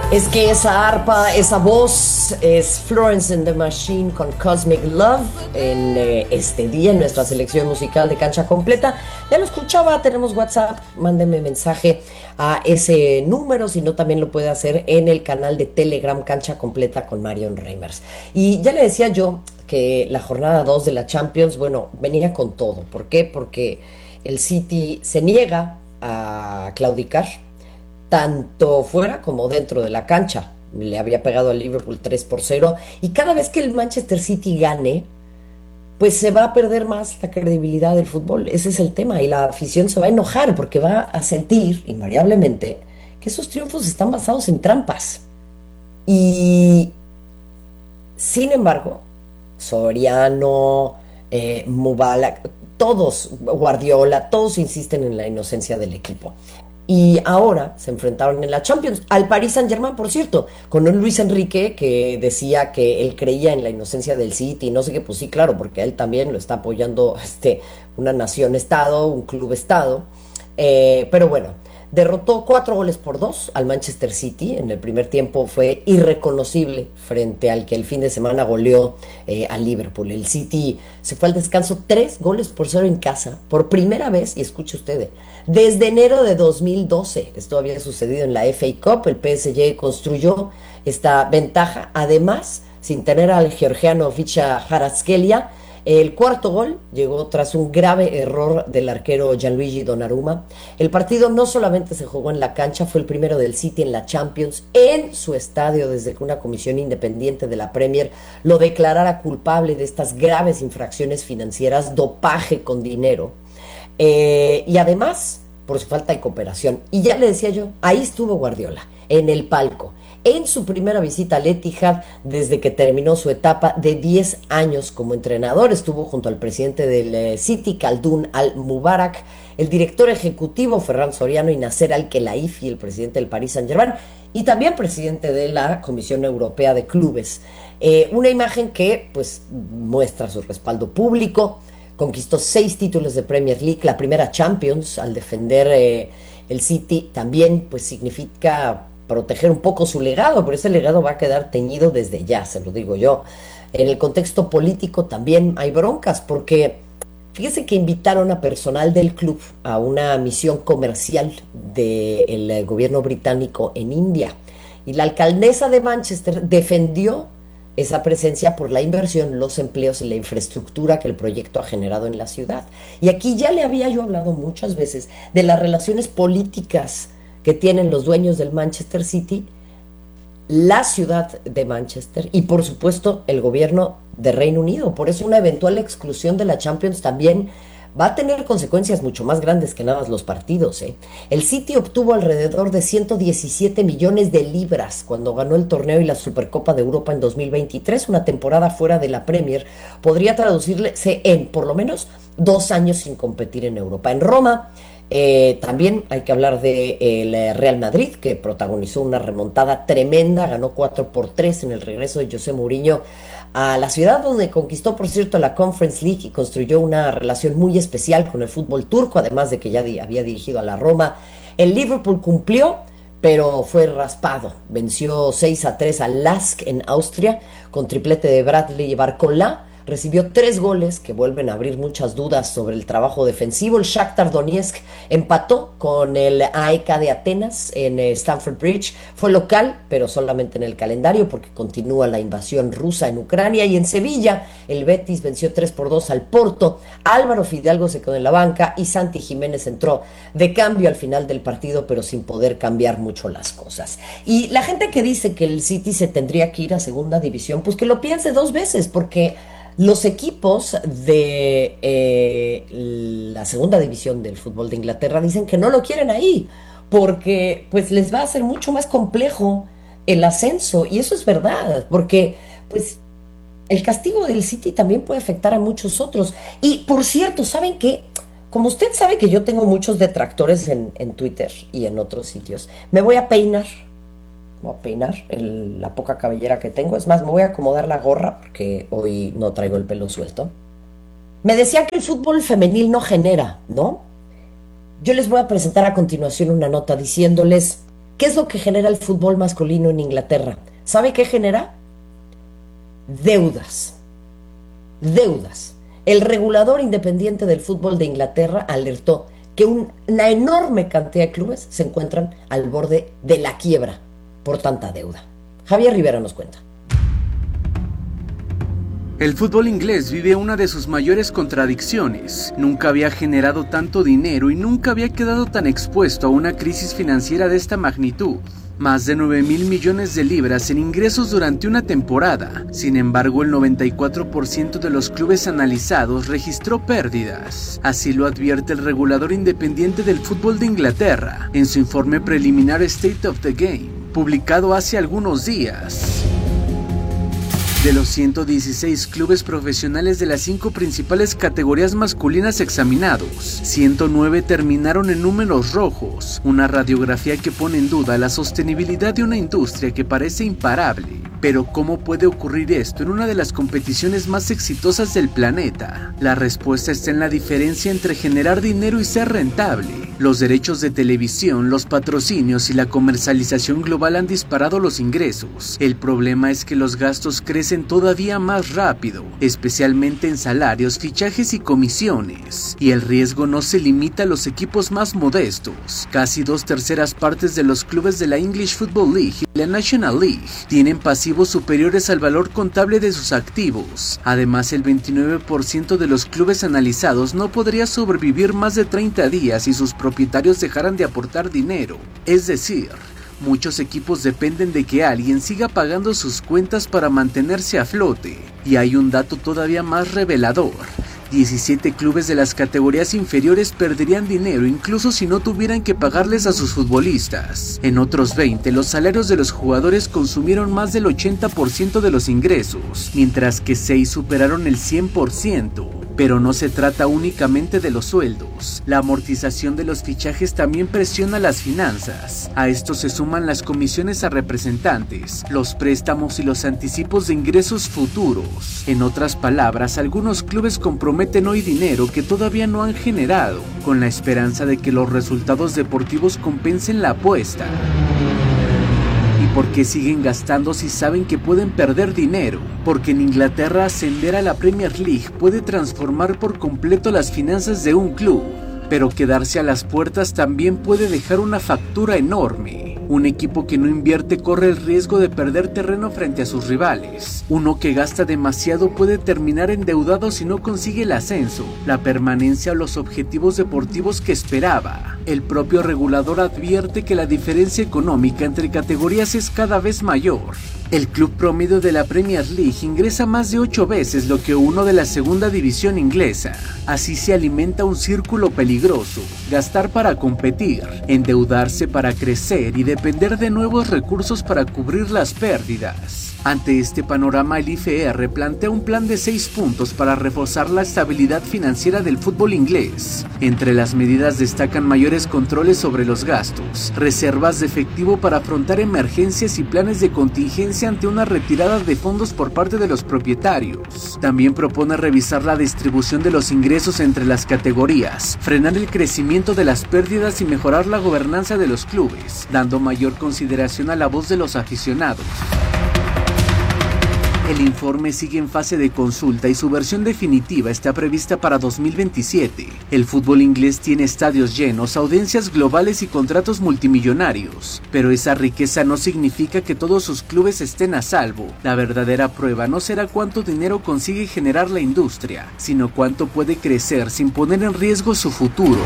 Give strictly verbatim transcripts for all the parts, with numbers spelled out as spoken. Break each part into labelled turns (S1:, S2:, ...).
S1: Es que esa arpa, esa voz es Florence and the Machine con Cosmic Love en eh, este día en nuestra selección musical de Cancha Completa. Ya lo escuchaba, tenemos WhatsApp, mándenme mensaje a ese número, si no también lo puede hacer en el canal de Telegram Cancha Completa con Marion Reimers. Y ya le decía yo que la jornada dos de la Champions, bueno, venía con todo. ¿Por qué? Porque el City se niega a claudicar tanto fuera como dentro de la cancha. Le había pegado al Liverpool tres por cero y cada vez que el Manchester City gane, pues se va a perder más la credibilidad del fútbol. Ese es el tema y la afición se va a enojar porque va a sentir invariablemente que esos triunfos están basados en trampas. Y sin embargo, Soriano, eh, Mubala, todos, Guardiola, todos insisten en la inocencia del equipo. Y ahora se enfrentaron en la Champions al Paris Saint-Germain, por cierto, con un Luis Enrique que decía que él creía en la inocencia del City y no sé qué, pues sí, claro, porque a él también lo está apoyando este, una nación-estado, un club-estado. Eh, pero bueno, derrotó cuatro goles por dos al Manchester City. En el primer tiempo fue irreconocible frente al que el fin de semana goleó eh, al Liverpool. El City se fue al descanso tres goles por cero en casa, por primera vez, y escuche usted, desde enero de dos mil doce. Esto había sucedido en la F A Cup. El P S G construyó esta ventaja, además, sin tener al georgiano Ficha Kvaratskhelia. El cuarto gol llegó tras un grave error del arquero Gianluigi Donnarumma. El partido no solamente se jugó en la cancha, fue el primero del City en la Champions, en su estadio, desde que una comisión independiente de la Premier lo declarara culpable de estas graves infracciones financieras, dopaje con dinero. Eh, y además, por su falta de cooperación. Y ya le decía yo, ahí estuvo Guardiola, en el palco, en su primera visita al Etihad desde que terminó su etapa de diez años como entrenador. Estuvo junto al presidente del eh, City, Khaldoon Al-Mubarak, el director ejecutivo Ferran Soriano y Nasser Al-Khelaifi, el presidente del Paris Saint-Germain, y también presidente de la Comisión Europea de Clubes. Eh, una imagen que pues muestra su respaldo público. Conquistó seis títulos de Premier League, la primera Champions, al defender eh, el City. También pues significa proteger un poco su legado, pero ese legado va a quedar teñido desde ya, se lo digo yo. En el contexto político también hay broncas, porque fíjese que invitaron a personal del club a una misión comercial del gobierno británico en India, y la alcaldesa de Manchester defendió esa presencia por la inversión, los empleos y la infraestructura que el proyecto ha generado en la ciudad. Y aquí ya le había yo hablado muchas veces de las relaciones políticas que tienen los dueños del Manchester City, la ciudad de Manchester y por supuesto el gobierno de Reino Unido. Por eso una eventual exclusión de la Champions también va a tener consecuencias mucho más grandes que nada más los partidos, ¿eh? El City obtuvo alrededor de ciento diecisiete millones de libras cuando ganó el torneo y la Supercopa de Europa en dos mil veintitrés. Una temporada fuera de la Premier podría traducirse en por lo menos dos años sin competir en Europa. En Roma Eh, también hay que hablar del Real Madrid, que protagonizó una remontada tremenda, ganó cuatro por tres en el regreso de José Mourinho a la ciudad, donde conquistó, por cierto, la Conference League y construyó una relación muy especial con el fútbol turco, además de que ya di- había dirigido a la Roma. El Liverpool cumplió, pero fue raspado. Venció seis a tres al Lask en Austria, con triplete de Bradley Barcola. Recibió tres goles que vuelven a abrir muchas dudas sobre el trabajo defensivo. El Shakhtar Donetsk empató con el A E K de Atenas en eh, Stamford Bridge. Fue local, pero solamente en el calendario porque continúa la invasión rusa en Ucrania. Y en Sevilla, el Betis venció tres por dos al Porto. Álvaro Fidalgo se quedó en la banca y Santi Jiménez entró de cambio al final del partido, pero sin poder cambiar mucho las cosas. Y la gente que dice que el City se tendría que ir a segunda división, pues que lo piense dos veces, porque los equipos de eh, la segunda división del fútbol de Inglaterra dicen que no lo quieren ahí, porque pues les va a ser mucho más complejo el ascenso, y eso es verdad, porque pues el castigo del City también puede afectar a muchos otros. Y por cierto, ¿saben qué? Como usted sabe que yo tengo muchos detractores en, en Twitter y en otros sitios, me voy a peinar. Voy a peinar el- la poca cabellera que tengo. Es más, me voy a acomodar la gorra porque hoy no traigo el pelo suelto. Me decían que el fútbol femenil no genera, ¿no? Yo les voy a presentar a continuación una nota diciéndoles ¿Qué es lo que genera el fútbol masculino en Inglaterra? ¿Sabe qué genera? Deudas. Deudas. El regulador independiente del fútbol de Inglaterra alertó que un, una enorme cantidad de clubes se encuentran al borde de la quiebra por tanta deuda. Javier Rivera nos cuenta.
S2: El fútbol inglés vive una de sus mayores contradicciones. Nunca había generado tanto dinero y nunca había quedado tan expuesto a una crisis financiera de esta magnitud. Más de nueve mil millones de libras en ingresos durante una temporada. Sin embargo, el noventa y cuatro por ciento de los clubes analizados registró pérdidas. Así lo advierte el regulador independiente del fútbol de Inglaterra en su informe preliminar State of the Game, publicado hace algunos días. De los ciento dieciséis clubes profesionales de las cinco principales categorías masculinas examinados, ciento nueve terminaron en números rojos, una radiografía que pone en duda la sostenibilidad de una industria que parece imparable. Pero ¿cómo puede ocurrir esto en una de las competiciones más exitosas del planeta? La respuesta está en la diferencia entre generar dinero y ser rentable. Los derechos de televisión, los patrocinios y la comercialización global han disparado los ingresos. El problema es que los gastos crecen todavía más rápido, especialmente en salarios, fichajes y comisiones. Y el riesgo no se limita a los equipos más modestos. Casi dos terceras partes de los clubes de la English Football League y la National League tienen pasivos superiores al valor contable de sus activos. Además, el veintinueve por ciento de los clubes analizados no podría sobrevivir más de treinta días si sus propietarios dejaran de aportar dinero. Es decir, muchos equipos dependen de que alguien siga pagando sus cuentas para mantenerse a flote. Y hay un dato todavía más revelador. diecisiete clubes de las categorías inferiores perderían dinero incluso si no tuvieran que pagarles a sus futbolistas. En otros veinte, los salarios de los jugadores consumieron más del ochenta por ciento de los ingresos, mientras que seis superaron el cien por ciento. Pero no se trata únicamente de los sueldos. La amortización de los fichajes también presiona las finanzas. A esto se suman las comisiones a representantes, los préstamos y los anticipos de ingresos futuros. En otras palabras, algunos clubes comprometen hoy dinero que todavía no han generado, con la esperanza de que los resultados deportivos compensen la apuesta. ¿Y por qué siguen gastando si saben que pueden perder dinero? Porque en Inglaterra ascender a la Premier League puede transformar por completo las finanzas de un club, pero quedarse a las puertas también puede dejar una factura enorme. Un equipo que no invierte corre el riesgo de perder terreno frente a sus rivales. Uno que gasta demasiado puede terminar endeudado si no consigue el ascenso, la permanencia o los objetivos deportivos que esperaba. El propio regulador advierte que la diferencia económica entre categorías es cada vez mayor. El club promedio de la Premier League ingresa más de ocho veces lo que uno de la segunda división inglesa. Así se alimenta un círculo peligroso: gastar para competir, endeudarse para crecer y depender de nuevos recursos para cubrir las pérdidas. Ante este panorama, el I F R plantea un plan de seis puntos para reforzar la estabilidad financiera del fútbol inglés. Entre las medidas destacan mayores controles sobre los gastos, reservas de efectivo para afrontar emergencias y planes de contingencia ante una retirada de fondos por parte de los propietarios. También propone revisar la distribución de los ingresos entre las categorías, frenar el crecimiento de las pérdidas y mejorar la gobernanza de los clubes, dando mayor consideración a la voz de los aficionados. El informe sigue en fase de consulta y su versión definitiva está prevista para dos mil veintisiete. El fútbol inglés tiene estadios llenos, audiencias globales y contratos multimillonarios, pero esa riqueza no significa que todos sus clubes estén a salvo. La verdadera prueba no será cuánto dinero consigue generar la industria, sino cuánto puede crecer sin poner en riesgo su futuro.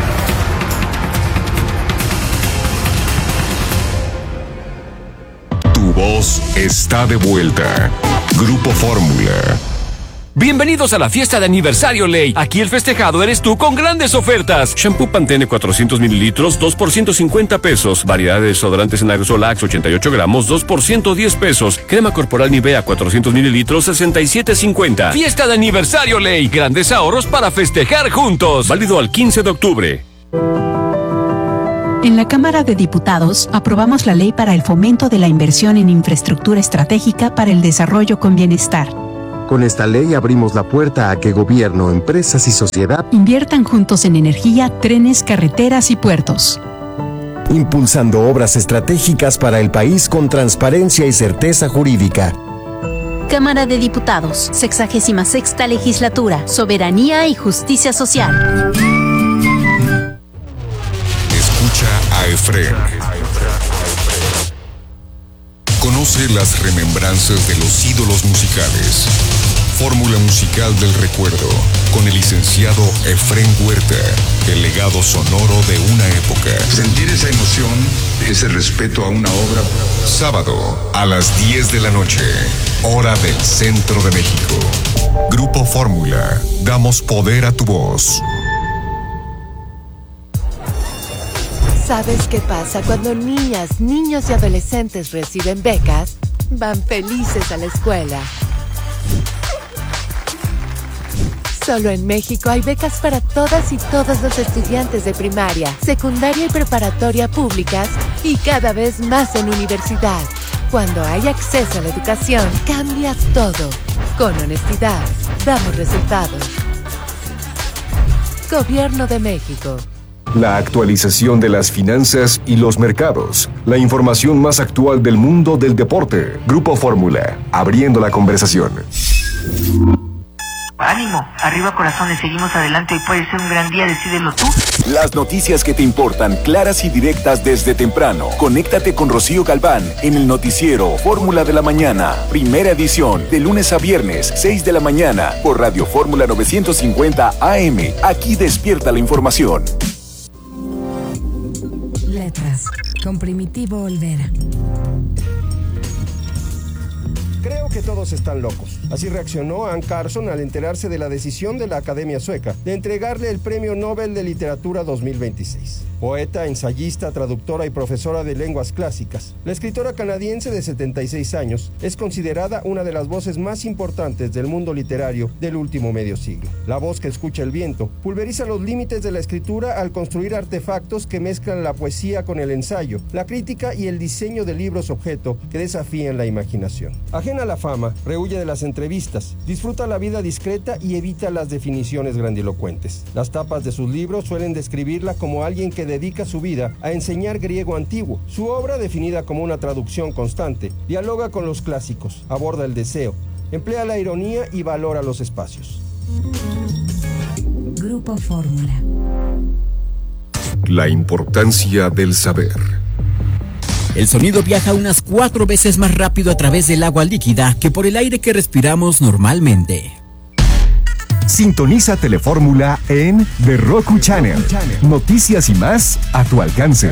S3: Tu voz está de vuelta. Grupo Fórmula.
S4: Bienvenidos a la fiesta de aniversario Ley. Aquí el festejado eres tú con grandes ofertas. Shampoo Pantene cuatrocientos mililitros, dos por ciento cincuenta pesos. Variedad de desodorantes en aerosol Axe ochenta y ocho gramos, dos por ciento diez pesos. Crema corporal Nivea cuatrocientos mililitros, sesenta y siete cincuenta. Fiesta de aniversario Ley. Grandes ahorros para festejar juntos. Válido al quince de octubre.
S5: En la Cámara de Diputados, aprobamos la Ley para el Fomento de la Inversión en Infraestructura Estratégica para el Desarrollo con Bienestar.
S6: Con esta ley abrimos la puerta a que gobierno, empresas y sociedad
S5: inviertan juntos en energía, trenes, carreteras y puertos.
S6: impulsando obras estratégicas para el país con transparencia y certeza jurídica.
S5: Cámara de Diputados, sexagésima sexta legislatura, Soberanía y Justicia Social.
S3: Escucha a Efren. Conoce las remembranzas de los ídolos musicales. Fórmula musical del recuerdo, con el licenciado Efren Huerta, el legado sonoro de una época.
S7: Sentir esa emoción, ese respeto a una obra.
S3: Sábado, a las diez de la noche, hora del centro de México. Grupo Fórmula, damos poder a tu voz.
S8: ¿Sabes qué pasa cuando niñas, niños y adolescentes reciben becas? Van felices a la escuela. Solo en México hay becas para todas y todos los estudiantes de primaria, secundaria y preparatoria públicas y cada vez más en universidad. Cuando hay acceso a la educación, cambia todo. Con honestidad, damos resultados. Gobierno de México.
S9: La actualización de las finanzas y los mercados. La información más actual del mundo del deporte. Grupo Fórmula, abriendo la conversación.
S10: Ánimo, arriba corazones, seguimos adelante, hoy puede ser un gran día, decídelo tú.
S11: Las noticias que te importan, claras y directas desde temprano. Conéctate con Rocío Galván en el noticiero Fórmula de la Mañana, primera edición, de lunes a viernes, seis de la mañana, por Radio Fórmula novecientos cincuenta A M. Aquí despierta la información.
S12: Letras, con Primitivo Olvera.
S13: Creo que todos están locos. Así reaccionó Anne Carson al enterarse de la decisión de la Academia Sueca de entregarle el Premio Nobel de Literatura dos mil veintiséis. Poeta, ensayista, traductora y profesora de lenguas clásicas, la escritora canadiense de setenta y seis años es considerada una de las voces más importantes del mundo literario del último medio siglo. La voz que escucha el viento pulveriza los límites de la escritura al construir artefactos que mezclan la poesía con el ensayo, la crítica y el diseño de libros objeto que desafían la imaginación. Ajena a la fama, rehuye de las entrevistas, disfruta la vida discreta y evita las definiciones grandilocuentes. Las tapas de sus libros suelen describirla como alguien que dedica su vida a enseñar griego antiguo. Su obra, definida como una traducción constante, dialoga con los clásicos, aborda el deseo, emplea la ironía y valora los espacios.
S12: Grupo Fórmula.
S3: La importancia del saber.
S14: El sonido viaja unas cuatro veces más rápido a través del agua líquida que por el aire que respiramos normalmente.
S6: Sintoniza Telefórmula en The Roku Channel. Noticias y más a tu alcance.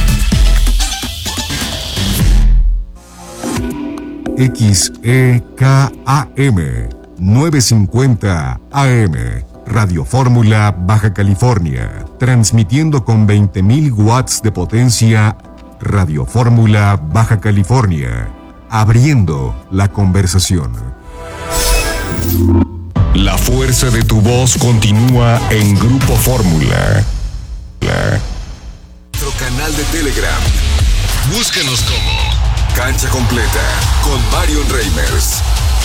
S3: X E K A M novecientos cincuenta A M, Radio Fórmula, Baja California, transmitiendo con veinte mil watts de potencia. Radio Fórmula, Baja California, abriendo la conversación. La fuerza de tu voz continúa en Grupo Fórmula. Nuestro canal de Telegram. Búscanos como Cancha Completa con Marion Reimers.